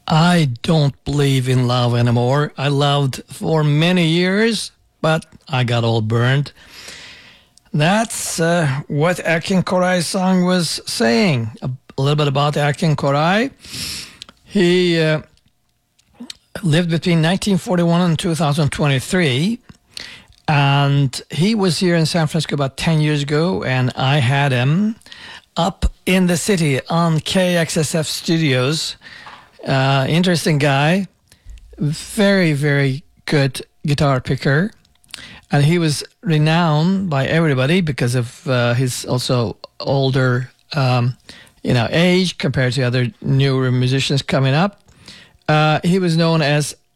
I don't believe in love anymore. I loved for many years, but I got all burned. That's what Erkin Koray's song was saying. A little bit about Erkin Koray. He lived between 1941 and 2023. And he was here in San Francisco about 10 years ago, and I had him up in the city on KXSF Studios. Interesting guy, very, very good guitar picker. And he was renowned by everybody because of his also older age compared to other newer musicians coming up. He was known as